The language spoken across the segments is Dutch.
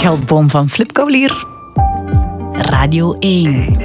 Geldboom van Flip Cavalier. Radio 1.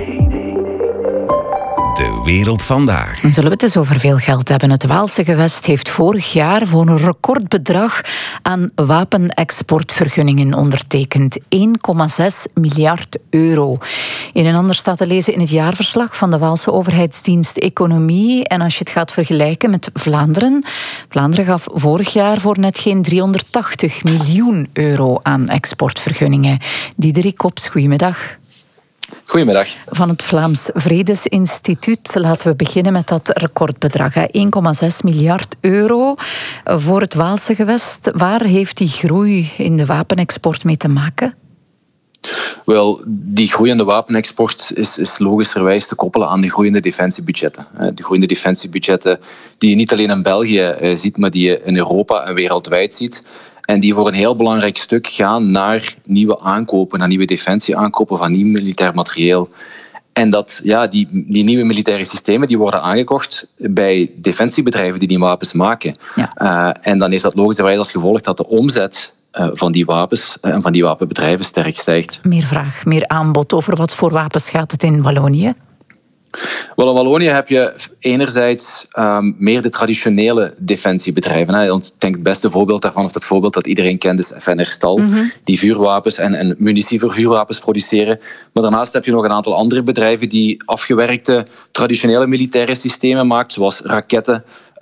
De wereld vandaag. Zullen we het eens over veel geld hebben? Het Waalse gewest heeft vorig jaar voor een recordbedrag aan wapenexportvergunningen ondertekend. 1,6 miljard euro. In een ander staat te lezen in het jaarverslag van de Waalse overheidsdienst Economie. En als je het gaat vergelijken met Vlaanderen. Vlaanderen gaf vorig jaar voor net geen 380 miljoen euro aan exportvergunningen. Diederik Kops, goedemiddag. Goedemiddag. Van het Vlaams Vredesinstituut. Laten we beginnen met dat recordbedrag. 1,6 miljard euro voor het Waalse gewest. Waar heeft die groei in de wapenexport mee te maken? Wel, die groeiende wapenexport is logischerwijs te koppelen aan de groeiende defensiebudgetten. De groeiende defensiebudgetten die je niet alleen in België ziet, maar die je in Europa en wereldwijd ziet. En die voor een heel belangrijk stuk gaan naar nieuwe aankopen, naar nieuwe defensieaankopen van nieuw militair materieel. En dat, die nieuwe militaire systemen die worden aangekocht bij defensiebedrijven die wapens maken. Ja. En dan heeft dat logischerwijs als gevolg dat de omzet van die wapens en van die wapenbedrijven sterk stijgt. Meer vraag, meer aanbod. Over wat voor wapens gaat het in Wallonië? Wel, in Wallonië heb je enerzijds meer de traditionele defensiebedrijven. Ik denk het beste voorbeeld daarvan, of het voorbeeld dat iedereen kent, is FNR Stal, die vuurwapens en munitie voor vuurwapens produceren. Maar daarnaast heb je nog een aantal andere bedrijven die afgewerkte traditionele militaire systemen maken, zoals raketten,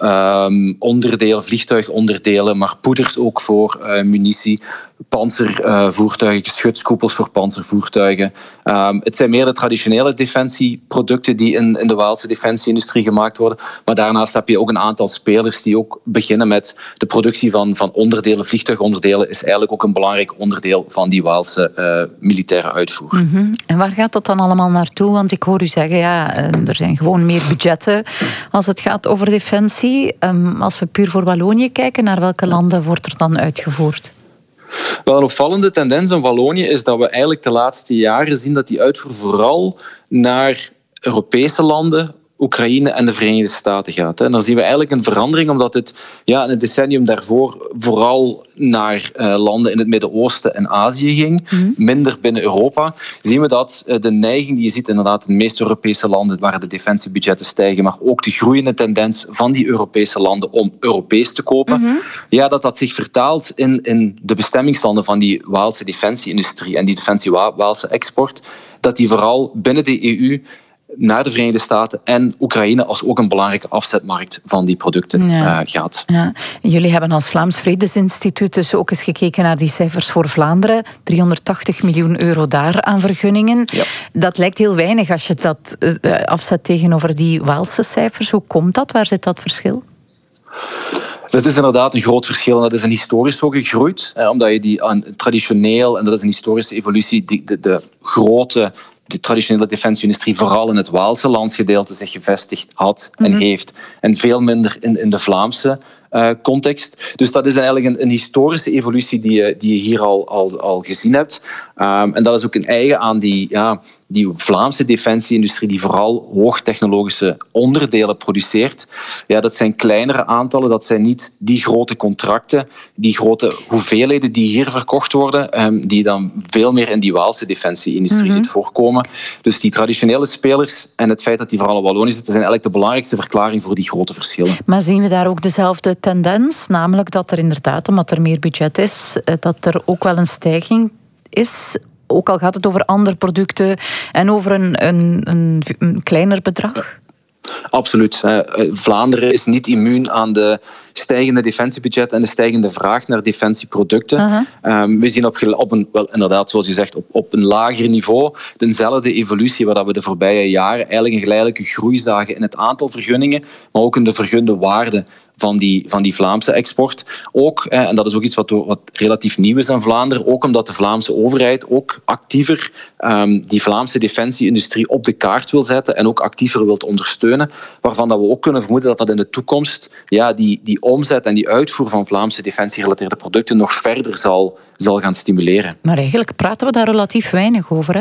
onderdelen, vliegtuigonderdelen, maar poeders ook voor munitie, panzervoertuigen, geschutskoepels voor panzervoertuigen. Het zijn meer de traditionele defensieproducten die in de Waalse defensieindustrie gemaakt worden. Maar daarnaast heb je ook een aantal spelers die ook beginnen met de productie van onderdelen. Vliegtuigonderdelen is eigenlijk ook een belangrijk onderdeel van die Waalse militaire uitvoer. En waar gaat dat dan allemaal naartoe? Want ik hoor u zeggen, er zijn gewoon meer budgetten als het gaat over defensie. Als we puur voor Wallonië kijken, naar welke landen wordt er dan uitgevoerd? Wel, een opvallende tendens in Wallonië is dat we eigenlijk de laatste jaren zien dat die uitvoer vooral naar Europese landen, Oekraïne en de Verenigde Staten gaat. En dan zien we eigenlijk een verandering, omdat het in het decennium daarvoor vooral naar landen in het Midden-Oosten en Azië ging, minder binnen Europa. Zien we dat de neiging die je ziet inderdaad in de meeste Europese landen waar de defensiebudgetten stijgen, maar ook de groeiende tendens van die Europese landen om Europees te kopen, dat zich vertaalt in de bestemmingslanden van die Waalse defensieindustrie en die defensie-Waalse export, dat die vooral binnen de EU naar de Verenigde Staten en Oekraïne als ook een belangrijke afzetmarkt van die producten gaat. Ja. Jullie hebben als Vlaams Vredesinstituut dus ook eens gekeken naar die cijfers voor Vlaanderen. 380 miljoen euro daar aan vergunningen. Ja. Dat lijkt heel weinig als je dat afzet tegenover die Waalse cijfers. Hoe komt dat? Waar zit dat verschil? Dat is inderdaad een groot verschil en dat is een historisch zo gegroeid. Omdat je die traditioneel, en dat is een historische evolutie, de traditionele defensieindustrie vooral in het Waalse landsgedeelte zich gevestigd had en heeft. En veel minder in de Vlaamse context. Dus dat is eigenlijk een historische evolutie die je hier al gezien hebt. En dat is ook een eigen aan die Vlaamse defensieindustrie die vooral hoogtechnologische onderdelen produceert. Ja, dat zijn kleinere aantallen, dat zijn niet die grote contracten, die grote hoeveelheden die hier verkocht worden, die dan veel meer in die Waalse defensieindustrie ziet voorkomen. Dus die traditionele spelers en het feit dat die vooral in Wallonië zitten, zijn eigenlijk de belangrijkste verklaring voor die grote verschillen. Maar zien we daar ook dezelfde tendens, namelijk dat er inderdaad, omdat er meer budget is, dat er ook wel een stijging is, ook al gaat het over andere producten en over een kleiner bedrag? Absoluut. Vlaanderen is niet immuun aan de stijgende defensiebudgetten en de stijgende vraag naar defensieproducten. We zien op een, inderdaad, zoals u zegt, op een lager niveau dezelfde evolutie waar we de voorbije jaren eigenlijk een geleidelijke groei zagen in het aantal vergunningen, maar ook in de vergunde waarde van die Vlaamse export. Ook, en dat is ook iets wat relatief nieuw is in Vlaanderen, ook omdat de Vlaamse overheid ook actiever die Vlaamse defensieindustrie op de kaart wil zetten en ook actiever wil ondersteunen, waarvan dat we ook kunnen vermoeden dat in de toekomst die omzet en die uitvoer van Vlaamse defensiegerelateerde producten nog verder zal gaan stimuleren. Maar eigenlijk praten we daar relatief weinig over, hè?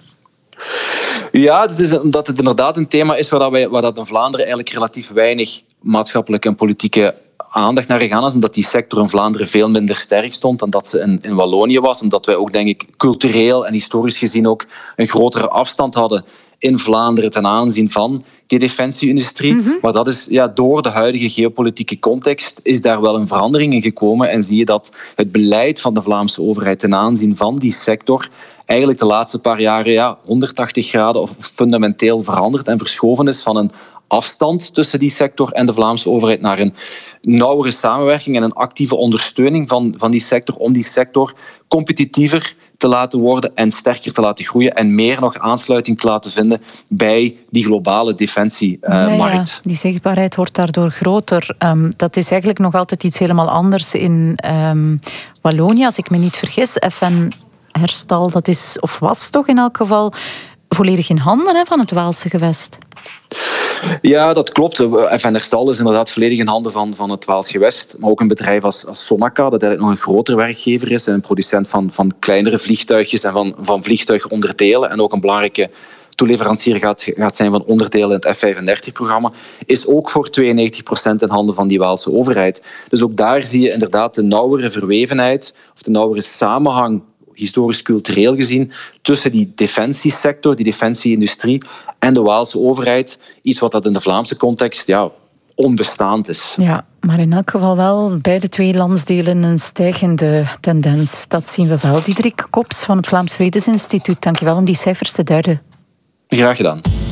Ja, dat is omdat het inderdaad een thema is waar dat in Vlaanderen eigenlijk relatief weinig maatschappelijke en politieke aandacht naar gegaan is, omdat die sector in Vlaanderen veel minder sterk stond dan dat ze in Wallonië was. Omdat wij ook, denk ik, cultureel en historisch gezien ook een grotere afstand hadden in Vlaanderen ten aanzien van die defensieindustrie. Mm-hmm. Maar dat is, door de huidige geopolitieke context is daar wel een verandering in gekomen en zie je dat het beleid van de Vlaamse overheid ten aanzien van die sector eigenlijk de laatste paar jaren 180 graden of fundamenteel veranderd en verschoven is van een afstand tussen die sector en de Vlaamse overheid naar een nauwere samenwerking en een actieve ondersteuning van die sector om die sector competitiever te laten worden en sterker te laten groeien en meer nog aansluiting te laten vinden bij die globale defensiemarkt. Ja, die zichtbaarheid wordt daardoor groter. Dat is eigenlijk nog altijd iets helemaal anders in Wallonië, als ik me niet vergis. FN Herstal, dat is, of was toch in elk geval, volledig in handen van het Waalse gewest. Ja, dat klopt. FN Herstal is inderdaad volledig in handen van het Waals gewest. Maar ook een bedrijf als Sonaca, dat eigenlijk nog een groter werkgever is en een producent van kleinere vliegtuigjes en van vliegtuigonderdelen en ook een belangrijke toeleverancier gaat zijn van onderdelen in het F-35-programma, is ook voor 92% in handen van die Waalse overheid. Dus ook daar zie je inderdaad de nauwere verwevenheid of de nauwere samenhang historisch-cultureel gezien, tussen die defensiesector, die defensieindustrie en de Waalse overheid. Iets wat dat in de Vlaamse context onbestaand is. Ja, maar in elk geval wel beide twee landsdelen een stijgende tendens. Dat zien we wel. Diederik Kops van het Vlaams Vredesinstituut, dankjewel om die cijfers te duiden. Graag gedaan.